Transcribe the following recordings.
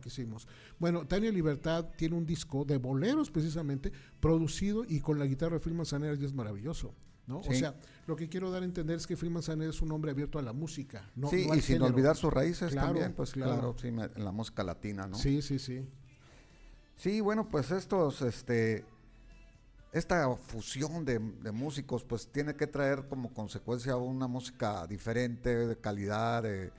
que hicimos. Bueno, Tania Libertad tiene un disco de boleros precisamente, producido y con la guitarra de Phil Manzanera, y es maravilloso, ¿no? Sí. O sea, lo que quiero dar a entender es que Phil Manzanera es un hombre abierto a la música, no, Sí, no al y sin género. olvidar sus raíces Claro, también, pues claro. claro, sí, en la música latina, ¿no? Sí, sí, sí. Sí, bueno, pues esta fusión de músicos, pues tiene que traer como consecuencia una música diferente, de calidad,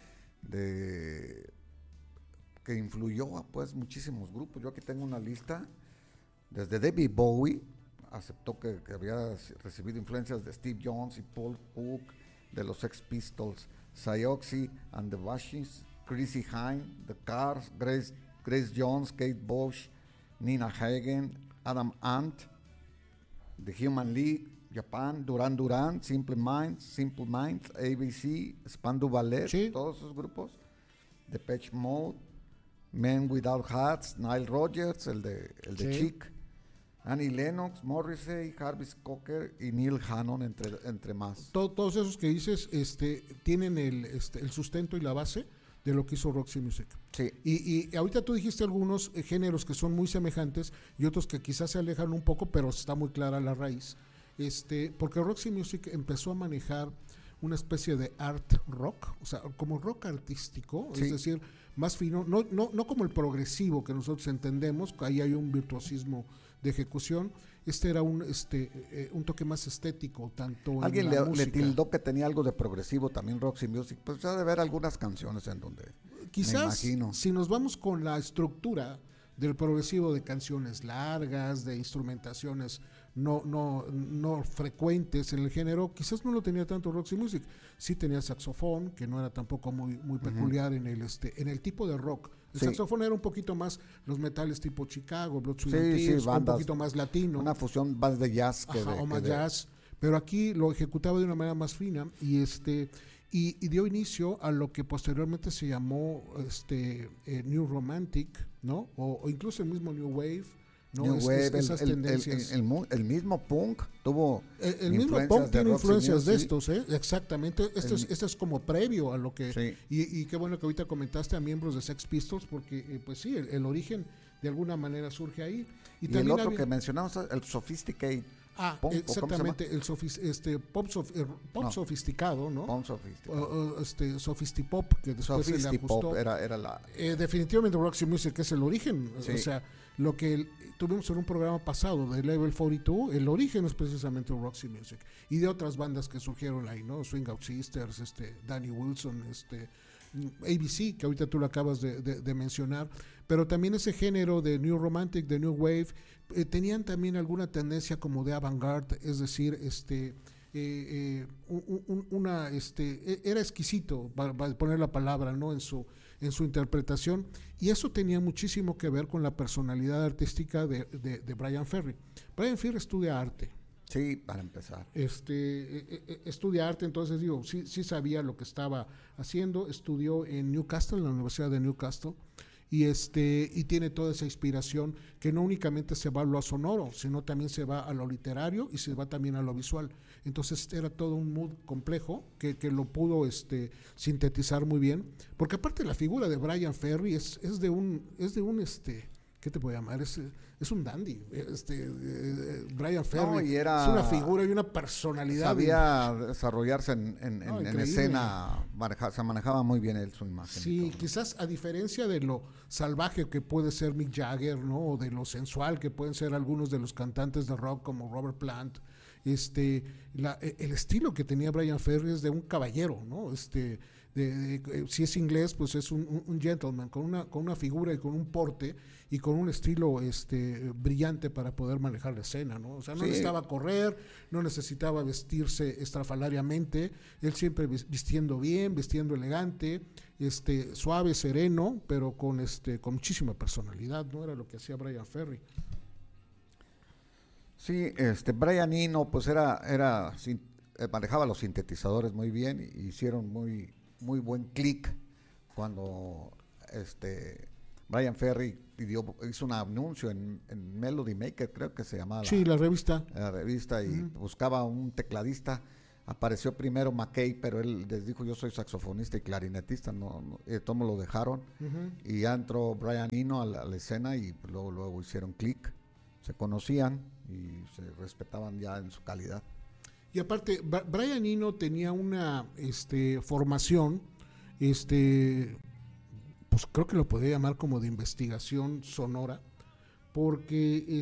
de que influyó a pues muchísimos grupos. Yo aquí tengo una lista, desde David Bowie, aceptó que había recibido influencias de Steve Jones y Paul Cook, de los Sex Pistols, Siouxsie and the Banshees, Chrissy Hynde, The Cars, Grace Jones, Kate Bush, Nina Hagen, Adam Ant, The Human League, Japan, Duran Duran, Simple Minds, ABC, Spandau Ballet, Sí. todos esos grupos, Depeche Mode, Men Without Hats, Nile Rodgers, el de Sí. Chic, Annie Lennox, Morrissey, Jarvis Cocker y Neil Hannon, entre más. Todos esos que dices tienen el sustento y la base de lo que hizo Roxy Music. Sí. Y ahorita tú dijiste algunos géneros que son muy semejantes y otros que quizás se alejan un poco, pero está muy clara la raíz. Porque Roxy Music empezó a manejar una especie de art rock, o sea, como rock artístico, Sí. es decir, más fino, no como el progresivo que nosotros entendemos, ahí hay un virtuosismo de ejecución. Era un toque más estético, tanto Alguien en la le música. tildó que tenía algo de progresivo también Roxy Music, pues ya de ver algunas canciones en donde Quizás me imagino. si nos vamos con la estructura del progresivo, de canciones largas, de instrumentaciones no frecuentes en el género, quizás no lo tenía tanto Roxy Music. Sí tenía saxofón, que no era tampoco muy peculiar en el tipo de rock. El Sí. saxofón era un poquito más los metales tipo Chicago, Blood, Sweat Sí, and sí, Tears, un bandas, poquito más latino. una fusión más de jazz que Ajá, de... o más que de- jazz, pero aquí lo ejecutaba de una manera más fina y dio inicio a lo que posteriormente se llamó New Romantic, ¿no? O incluso el mismo New Wave, ¿no? New Wave, esas tendencias. el mismo punk tuvo El mismo influencias punk de tiene Roxy influencias de Music. estos, ¿eh? Exactamente. Esto es como previo a lo que... Sí. Y qué bueno que ahorita comentaste a miembros de Sex Pistols, porque pues sí, el origen de alguna manera surge ahí. Y el también otro que mencionamos, el Sophisticate punk, exactamente, el pop No. sofisticado, ¿no? Punk Sophisticate. Sofistipop, que después se le Sophistipop ajustó. era la... Definitivamente Roxy Music es el origen, Sí. o sea, lo que tuvimos en un programa pasado de Level 42, el origen es precisamente Roxy Music y de otras bandas que surgieron ahí, ¿no? Swing Out Sisters, Danny Wilson, ABC, que ahorita tú lo acabas de mencionar, pero también ese género de New Romantic, de New Wave, tenían también alguna tendencia como de avant-garde, es decir, era exquisito, para poner la palabra, ¿no? en su interpretación, y eso tenía muchísimo que ver con la personalidad artística de Bryan Ferry. Bryan Ferry estudia arte. Sí, para empezar. Estudia arte, entonces digo, sí sabía lo que estaba haciendo. Estudió en Newcastle, en la Universidad de Newcastle, y tiene toda esa inspiración que no únicamente se va a lo sonoro, sino también se va a lo literario y se va también a lo visual. Entonces era todo un mood complejo que lo pudo sintetizar muy bien, porque aparte la figura de Bryan Ferry es de un ¿qué te puedo llamar? Es un dandy. Bryan Ferry No, y era, es una figura y una personalidad. Sabía desarrollarse en increíble. escena, se manejaba muy bien él su imagen. Sí, quizás a diferencia de lo salvaje que puede ser Mick Jagger, ¿no? O de lo sensual que pueden ser algunos de los cantantes de rock como Robert Plant, el estilo que tenía Bryan Ferry es de un caballero, ¿no? Si es inglés, pues es un gentleman, con una figura y con un porte y con un estilo brillante para poder manejar la escena, ¿no? O sea, no Sí. necesitaba correr, no necesitaba vestirse estrafalariamente, él siempre vistiendo bien, vistiendo elegante, suave, sereno, pero con muchísima personalidad, ¿no? Era lo que hacía Bryan Ferry. Sí, Brian Eno, pues manejaba los sintetizadores muy bien, y hicieron muy buen clic cuando Bryan Ferry hizo un anuncio en Melody Maker, creo que se llamaba Sí, la revista. la revista, y buscaba un tecladista. Apareció primero McKay, pero él les dijo, yo soy saxofonista y clarinetista, todos lo dejaron. Y ya entró Brian Eno a la escena y luego hicieron clic, se conocían y se respetaban ya en su calidad. Y aparte, Brian Eno tenía una formación, pues creo que lo podría llamar como de investigación sonora, porque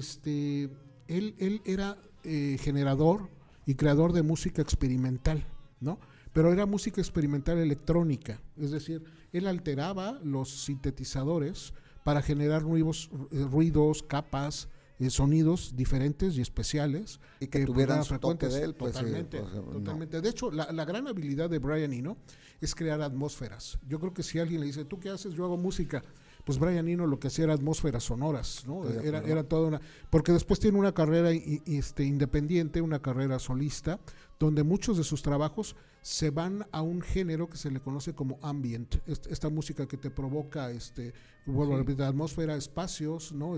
él era generador y creador de música experimental, ¿no? Pero era música experimental electrónica, es decir, él alteraba los sintetizadores para generar ruidos, capas, sonidos diferentes y especiales. Y que tuvieran su toque de él. Pues, totalmente. No. De hecho, la gran habilidad de Brian Eno es crear atmósferas. Yo creo que si alguien le dice, ¿tú qué haces? Yo hago música. Pues Brian Eno lo que hacía era atmósferas sonoras, ¿no? Era toda una... Porque después tiene una carrera independiente, una carrera solista, donde muchos de sus trabajos se van a un género que se le conoce como ambient, esta música que te provoca, vuelvo a repetir, atmósfera, espacios, ¿no?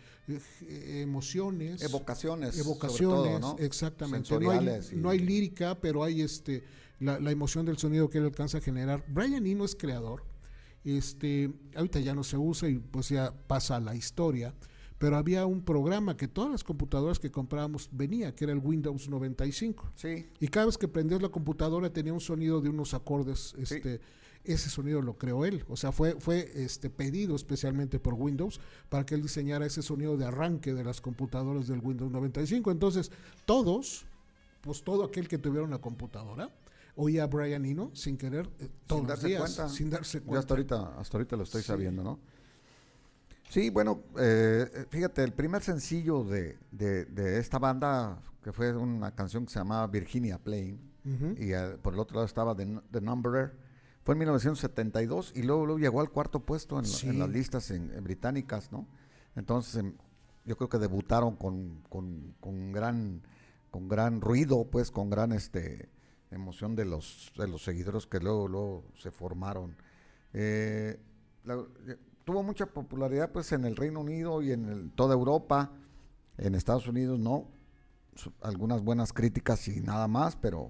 Emociones. Evocaciones, sobre todo, ¿no? Exactamente. No hay lírica, pero hay la emoción del sonido que él alcanza a generar. Brian Eno es creador. Ahorita ya no se usa y pues ya pasa a la historia, pero había un programa que todas las computadoras que comprábamos venía, que era el Windows 95. Sí. Y cada vez que prendías la computadora tenía un sonido de unos acordes, sí. Ese sonido lo creó él, o sea, fue pedido especialmente por Windows para que él diseñara ese sonido de arranque de las computadoras del Windows 95. Entonces, todo aquel que tuviera una computadora oía a Brian Eno sin querer todos los días, sin darse cuenta. Yo hasta ahorita lo estoy sabiendo, ¿no? Sí, bueno, fíjate, el primer sencillo de esta banda, que fue una canción que se llamaba Virginia Plain, y por el otro lado estaba The Numberer, fue en 1972 y luego llegó al cuarto puesto en las listas británicas, ¿no? Entonces, yo creo que debutaron con gran ruido, pues, con gran emoción de los seguidores que luego se formaron. Tuvo mucha popularidad pues en el Reino Unido y en toda Europa. En Estados Unidos no, algunas buenas críticas y nada más, pero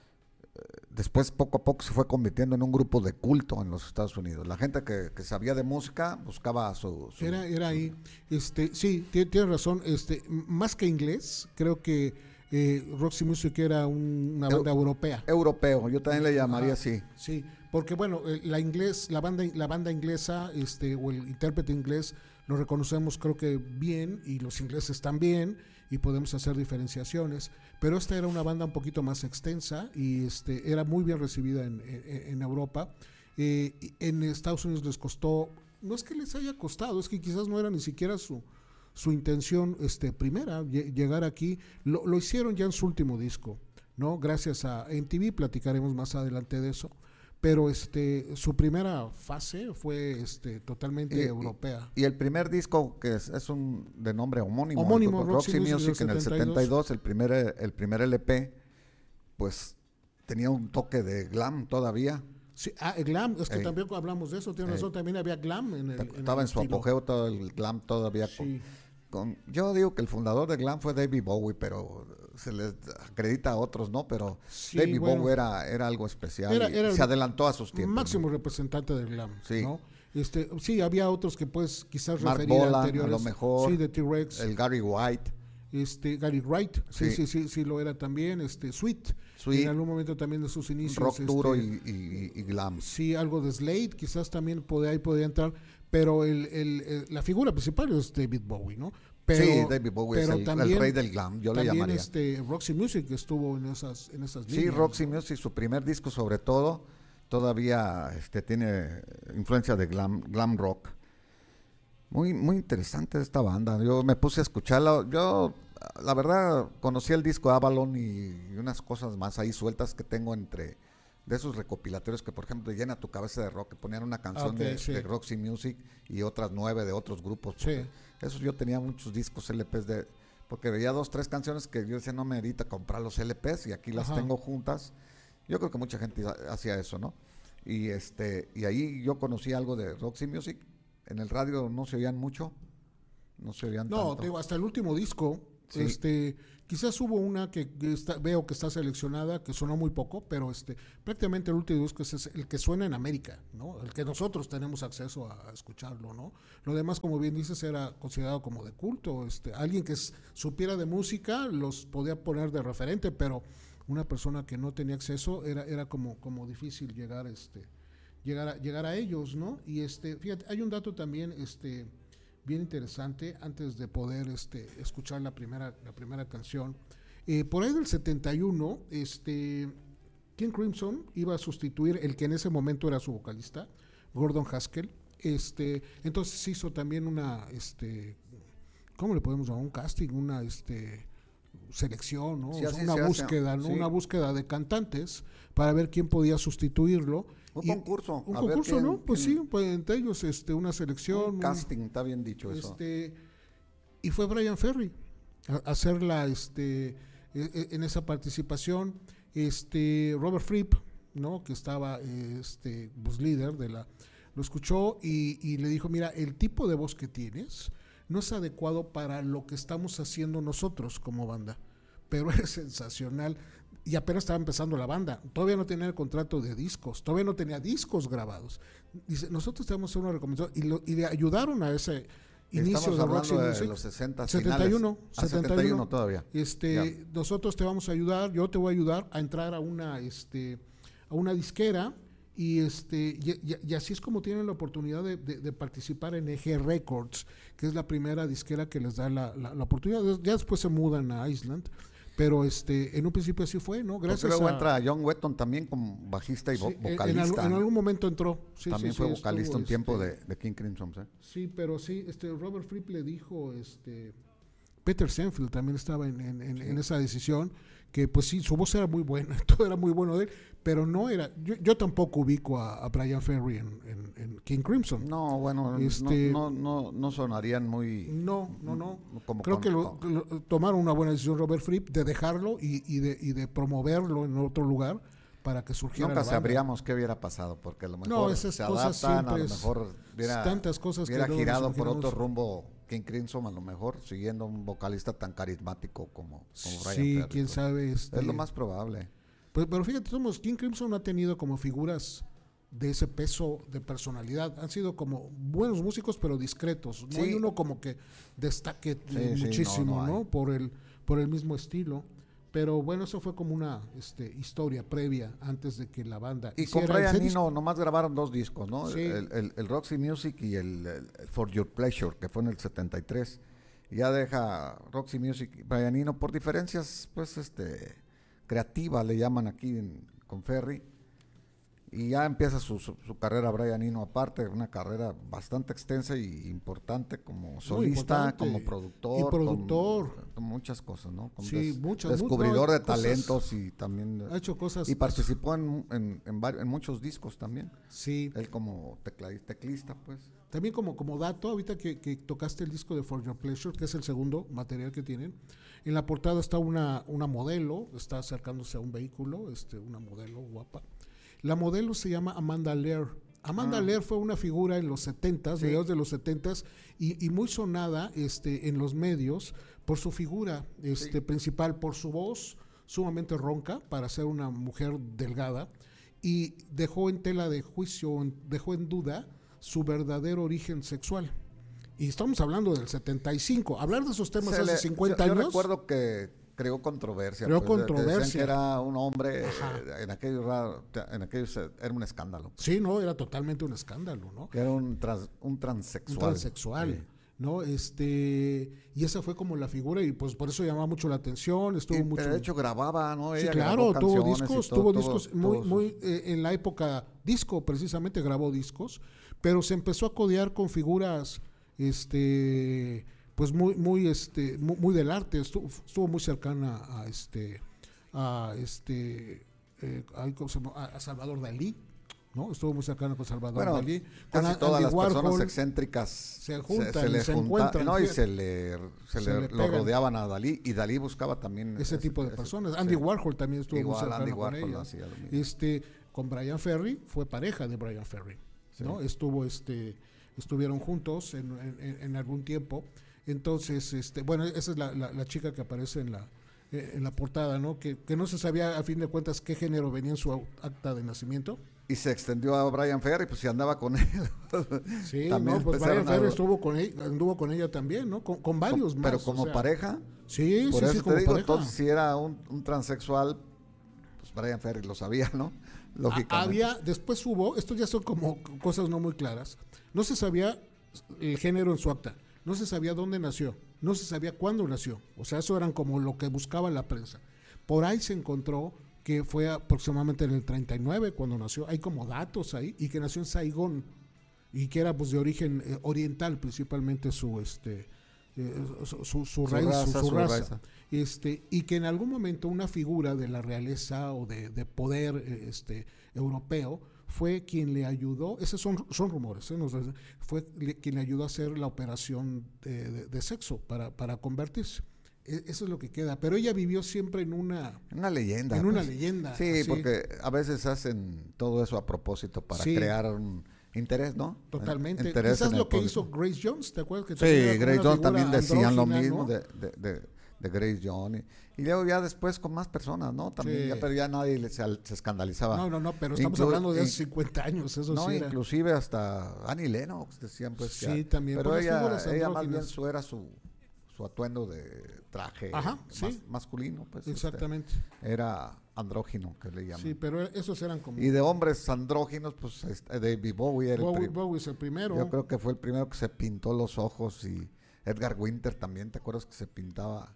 después poco a poco se fue convirtiendo en un grupo de culto en los Estados Unidos. La gente que sabía de música buscaba era ahí. Sí, tienes razón. Más que inglés, creo que Roxy Music era una banda europea. Europeo, yo también le llamaría así. Sí, porque bueno, la banda inglesa, o el intérprete inglés, lo reconocemos creo que bien, y los ingleses también, y podemos hacer diferenciaciones, pero esta era una banda un poquito más extensa, y era muy bien recibida en Europa. En Estados Unidos les costó, no es que les haya costado, es que quizás no era ni siquiera su intención primera, llegar aquí. Lo hicieron ya en su último disco, ¿no? Gracias a MTV, platicaremos más adelante de eso, pero su primera fase fue totalmente europea. Y el primer disco, que es de nombre homónimo Roxy Music en el 72, el primer LP, pues tenía un toque de glam todavía. Sí, glam, es que también hablamos de eso, tiene razón, también había glam estaba en su apogeo todo el glam todavía. Sí. Yo digo que el fundador de glam fue David Bowie, pero se le acredita a otros, ¿no? Pero sí, David Bowie era algo especial, era se adelantó a sus tiempos. Máximo, ¿no? Representante del glam, sí. ¿no? Sí, había otros que pues quizás Mark referir Bolan, anteriores. a lo mejor. Sí, de T-Rex. El Gary White. Gary Wright, sí lo era también. Sweet, en algún momento también de sus inicios. Rock duro y glam. Sí, algo de Slade, quizás también podía entrar, pero la figura principal es David Bowie, ¿no? Pero, sí, David Bowie es el rey del glam, yo le llamaría. Roxy Music estuvo en esas líneas. Sí, Roxy Music, su primer disco sobre todo, todavía tiene influencia de glam rock. Muy, muy interesante esta banda. Yo me puse a escucharla. Yo, la verdad, conocí el disco Avalon y unas cosas más ahí sueltas que tengo de esos recopilatorios que, por ejemplo, Llena tu cabeza de rock, que ponían una canción de Roxy Music y otras 9 de otros grupos. Sí. Esos yo tenía muchos discos LPs porque veía 2, 3 canciones que yo decía, no me merita comprar los LPs, y aquí las tengo juntas. Yo creo que mucha gente hacía eso, ¿no? Y ahí yo conocí algo de Roxy Music. En el radio no se oían mucho, no se oían tanto. No, hasta el último disco, Sí. Quizás hubo una veo que está seleccionada, que sonó muy poco, pero prácticamente el último disco es el que suena en América, ¿no? El que nosotros tenemos acceso a escucharlo, ¿no? Lo demás, como bien dices, era considerado como de culto. Alguien que supiera de música los podía poner de referente, pero una persona que no tenía acceso era como difícil llegar a ellos, ¿no? Y fíjate, hay un dato también bien interesante antes de poder escuchar la primera canción. Por ahí del 71, King Crimson iba a sustituir el que en ese momento era su vocalista, Gordon Haskell. Entonces hizo también ¿cómo le podemos llamar? Un casting, una selección, ¿no? Sí, o sea, una búsqueda, ¿no? Sí. Una búsqueda de cantantes para ver quién podía sustituirlo. Un concurso. Un concurso, ¿no? Pues sí, pues entre ellos una selección. Un casting, está bien dicho eso. Y fue Bryan Ferry a hacerla en esa participación. Robert Fripp, ¿no? Que estaba pues líder lo escuchó y le dijo, mira, el tipo de voz que tienes no es adecuado para lo que estamos haciendo nosotros como banda, pero es sensacional. Y apenas estaba empezando la banda, todavía no tenía el contrato de discos, todavía no tenía discos grabados. Dice, nosotros te vamos a hacer una recomendación, y le ayudaron a ese inicio de Roxy Music. De los 60, 71, finales. 71 todavía. Nosotros te vamos a ayudar, yo te voy a ayudar a entrar a una disquera, y así es como tienen la oportunidad de participar en EG Records, que es la primera disquera que les da la oportunidad. Ya después se mudan a Island, pero en un principio así fue, ¿no? Gracias. Luego entra John Wetton también como bajista y vocalista. En algún momento entró. También fue vocalista un tiempo de King Crimson, ¿sí? Sí, pero sí, Robert Fripp le dijo, Peter Senfield también estaba en esa decisión, que pues sí, su voz era muy buena, todo era muy bueno de él, pero no era, yo tampoco ubico a Bryan Ferry en King Crimson. No, bueno, no sonarían muy... No. Creo que tomaron una buena decisión Robert Fripp de dejarlo y de promoverlo en otro lugar para que surgiera Nunca la banda. sabríamos qué hubiera pasado, porque a lo mejor esas se cosas adaptan, a lo mejor tantas cosas hubiera que girado por otro rumbo King Crimson, a lo mejor siguiendo un vocalista tan carismático como Bryan Ferry. Sí, quién sabe. Es lo más probable. Pero fíjate, King Crimson ha tenido como figuras de ese peso de personalidad. Han sido como buenos músicos, pero discretos. No hay uno como que destaque muchísimo, ¿no? Por el mismo estilo. Pero bueno, eso fue como una historia previa antes de que la banda y con Bryan Eno nomás grabaron 2 discos, ¿no? Sí. El Roxy Music y el For Your Pleasure, que fue en el 73. Y ya deja Roxy Music, Bryan Eno, por diferencias, pues, creativa, le llaman aquí con Ferry. Y ya empieza su carrera Bryan Eno aparte, una carrera bastante extensa y importante como solista, como productor. Y productor. Con muchas cosas, ¿no? Como descubridor de talentos y también... Ha hecho cosas. Y participó en muchos discos también. Sí. Él como teclista, pues. También como dato, ahorita que tocaste el disco de For Your Pleasure, que es el segundo material que tienen, en la portada está una modelo, está acercándose a un vehículo, una modelo guapa. La modelo se llama Amanda Lear. Amanda Lear fue una figura en los 70s, mediados de los 70s, y muy sonada en los medios por su figura principal, por su voz sumamente ronca para ser una mujer delgada, y dejó en tela de juicio, dejó en duda su verdadero origen sexual. Y estamos hablando del 75. Hablar de esos temas hace 50 años. Yo recuerdo que creó controversia. Decían que era un hombre, en aquellos era un escándalo. Sí, no, era totalmente un escándalo, ¿no? Que era un transexual. Un transexual, sí. ¿No? Y esa fue como la figura, y pues por eso llamaba mucho la atención, mucho... De hecho grababa, ¿no? Sí, claro, tuvo discos muy en la época disco, precisamente grabó discos, pero se empezó a codear con figuras, pues muy del arte. Estuvo muy cercana a Salvador Dalí, ¿no? Estuvo muy cercano con Salvador Dalí. Casi todas las personas excéntricas se juntan, se encuentran, ¿no? Y se le rodeaban a Dalí, y Dalí buscaba también ese tipo de personas. Andy Warhol también estuvo muy cercano con ella. Con Bryan Ferry, fue pareja de Bryan Ferry, ¿no? Estuvieron juntos en algún tiempo. Entonces, bueno, esa es la chica que aparece en la portada, ¿no? Que no se sabía a fin de cuentas qué género venía en su acta de nacimiento. Y se extendió a Bryan Ferry, pues si andaba con él. Sí, no, pues Bryan Ferry anduvo con ella también, ¿no? Con varios más. Pero como pareja. Sí, por sí, eso sí, te como digo, pareja. entonces si era un transexual, pues Bryan Ferry lo sabía, ¿no? Lógicamente. Después hubo, esto ya son como cosas no muy claras, no se sabía el género en su acta, no se sabía dónde nació, no se sabía cuándo nació, o sea, eso eran como lo que buscaba la prensa. Por ahí se encontró que fue aproximadamente en el 39 cuando nació, hay como datos ahí, y que nació en Saigón, y que era pues de origen oriental, principalmente su raza. Y que en algún momento una figura de la realeza o de poder europeo fue quien le ayudó, esos son rumores, fue quien le ayudó a hacer la operación de sexo para convertirse. Eso es lo que queda, pero ella vivió siempre en una leyenda. En una leyenda. Sí, así. Porque a veces hacen todo eso a propósito para crear un interés, ¿no? Totalmente. Quizás lo que hizo Grace Jones, ¿te acuerdas? Que sí, Grace Jones también decían lo mismo, ¿no? de Grace Jones. Y luego ya después con más personas, ¿no? También, sí. Pero ya nadie se escandalizaba. No, pero estamos hablando de hace 50 años, eso no, sí. No, inclusive hasta Annie Lennox decían pues sí, que también. Pero ella más bien era su atuendo de traje. Ajá, sí. Masculino, pues. Exactamente. Era andrógino, que le llaman. Sí, pero esos eran como... Y de hombres andróginos, pues David Bowie era Bowie es el primero. Yo creo que fue el primero que se pintó los ojos, y Edgar Winter también, ¿te acuerdas que se pintaba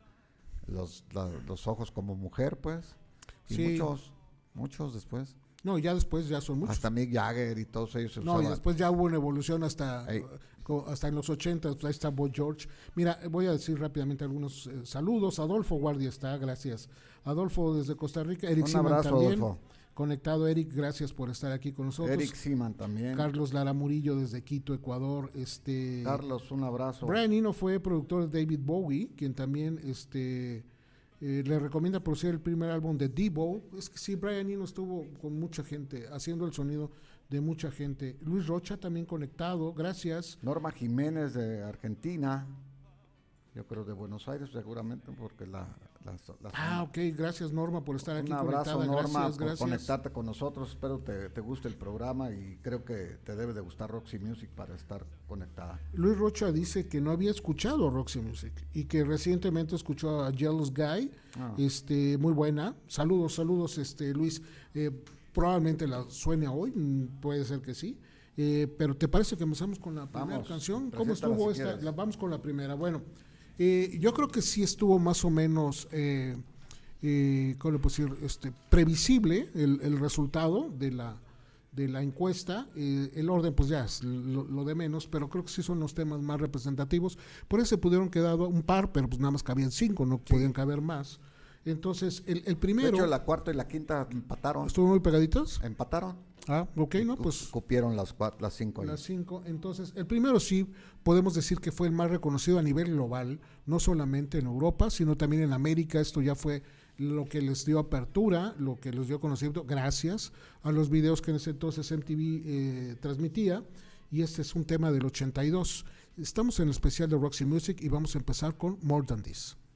los ojos como mujer, pues? Y sí. muchos después. No, ya después ya son muchos. Hasta Mick Jagger y todos ellos se usaban. No, y después ya hubo una evolución hasta en los 80, pues ahí está Boy George. Mira, voy a decir rápidamente algunos saludos. Adolfo Guardia está, gracias. Adolfo desde Costa Rica. Eric Un Siman abrazo, también. Adolfo. Conectado, Eric, gracias por estar aquí con nosotros. Eric Siman también. Carlos Lara Murillo desde Quito, Ecuador. Carlos, un abrazo. Brian Eno fue productor de David Bowie, quien también le recomienda producir el primer álbum de Devo. Es que sí, Brian Eno estuvo con mucha gente, haciendo el sonido de mucha gente. Luis Rocha también conectado, gracias. Norma Jiménez de Argentina, yo creo de Buenos Aires seguramente, porque ok, gracias Norma por estar aquí conectada. Un abrazo, Norma, gracias. Conectarte con nosotros. Espero te guste el programa, y creo que te debe de gustar Roxy Music para estar conectada. Luis Rocha dice que no había escuchado Roxy Music y que recientemente escuchó a Jealous Guy, muy buena. Saludos, Luis. Probablemente la suene hoy, puede ser que sí. Pero ¿te parece que empezamos con la primera canción? ¿Cómo estuvo esta? Vamos con la primera. Bueno, yo creo que sí estuvo más o menos, ¿cómo le puedo decir? Previsible el resultado de la encuesta. El orden pues ya es lo de menos, pero creo que sí son los temas más representativos. Por eso se pudieron quedar un par, pero pues nada más cabían 5, no podían caber más. Entonces, el primero... De hecho, la cuarta y la quinta empataron. ¿Estuvieron muy pegaditas? Empataron. Ok, ¿no? Pues... Cupieron las 5. Las 5. Entonces, el primero sí podemos decir que fue el más reconocido a nivel global, no solamente en Europa, sino también en América. Esto ya fue lo que les dio apertura, lo que les dio conocimiento, gracias a los videos que en ese entonces MTV transmitía. Y este es un tema del 82. Estamos en el especial de Roxy Music y vamos a empezar con More Than This.